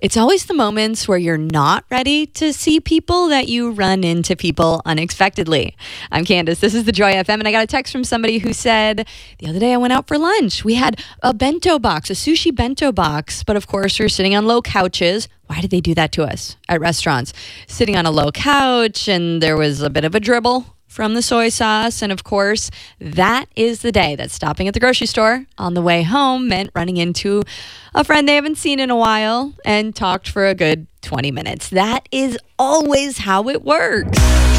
It's always the moments where you're not ready to see people that you run into people unexpectedly. I'm Candace. This is the Joy FM, and I got a text from somebody who said, the other day I went out for lunch. We had a bento box, a sushi bento box, but of course we're sitting on low couches. Why did they do that to us at restaurants? Sitting on a low couch, and there was a bit of a dribble from the soy sauce. And of course, that is the day that stopping at the grocery store on the way home meant running into a friend they haven't seen in a while and talked for a good 20 minutes. That is always how it works.